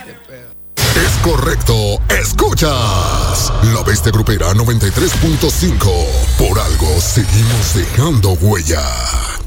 Es correcto, escuchas La Bestia Grupera 93.5. Por algo seguimos dejando huella.